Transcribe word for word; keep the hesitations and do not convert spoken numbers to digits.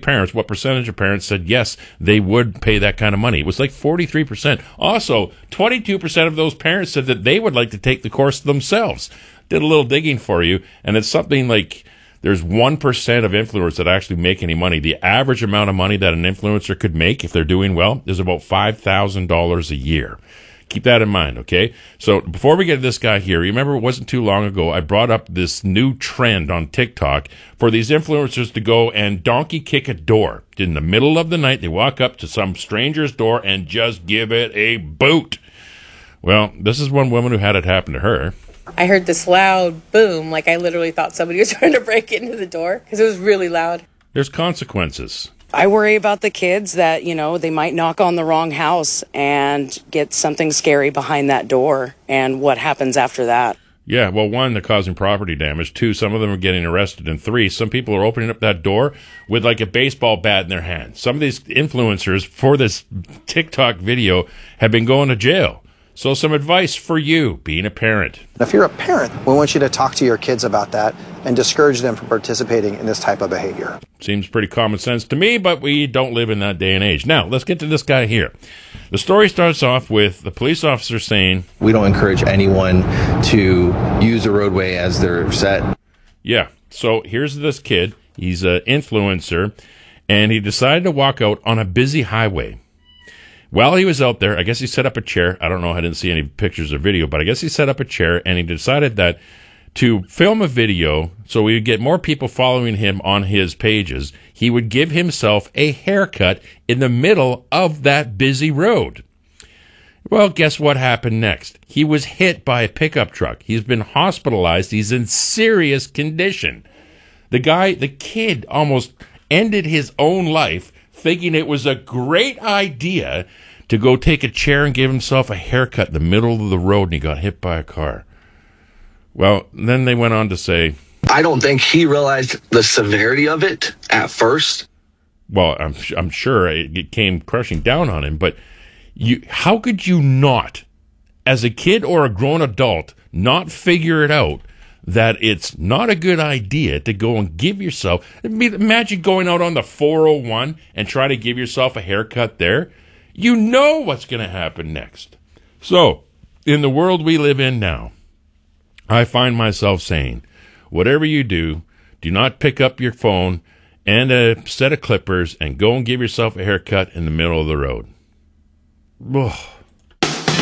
parents, what percentage of parents said yes, they would pay that kind of money. It was like forty-three percent. Also, twenty-two percent of those parents said that they would like to take the course themselves. Did a little digging for you, and it's something like there's one percent of influencers that actually make any money. The average amount of money that an influencer could make if they're doing well is about five thousand dollars a year. Keep that in mind, okay? So before we get to this guy here, remember it wasn't too long ago I brought up this new trend on TikTok for these influencers to go and donkey kick a door. In the middle of the night, they walk up to some stranger's door and just give it a boot. Well, this is one woman who had it happen to her. I heard this loud boom, like I literally thought somebody was trying to break into the door because it was really loud. There's consequences. I worry about the kids that, you know, they might knock on the wrong house and get something scary behind that door, and what happens after that. Yeah, well, one, they're causing property damage. Two, some of them are getting arrested. And three, some people are opening up that door with like a baseball bat in their hand. Some of these influencers for this TikTok video have been going to jail. So some advice for you, being a parent. If you're a parent, we want you to talk to your kids about that and discourage them from participating in this type of behavior. Seems pretty common sense to me, but we don't live in that day and age. Now, let's get to this guy here. The story starts off with the police officer saying, "We don't encourage anyone to use a roadway as they're set." Yeah, so here's this kid. He's an influencer, and he decided to walk out on a busy highway. While he was out there, I guess he set up a chair. I don't know. I didn't see any pictures or video, but I guess he set up a chair, and he decided that to film a video so we would get more people following him on his pages, he would give himself a haircut in the middle of that busy road. Well, guess what happened next? He was hit by a pickup truck. He's been hospitalized. He's in serious condition. The guy, the kid, almost ended his own life thinking it was a great idea to go take a chair and give himself a haircut in the middle of the road, and he got hit by a car. Well, then they went on to say, I don't think he realized the severity of it at first. Well, I'm I'm sure it came crushing down on him, but you, how could you not, as a kid or a grown adult, not figure it out that it's not a good idea to go and give yourself, imagine going out on the four oh one and try to give yourself a haircut there. You know what's going to happen next. So, in the world we live in now, I find myself saying, whatever you do, do not pick up your phone and a set of clippers and go and give yourself a haircut in the middle of the road. Ugh.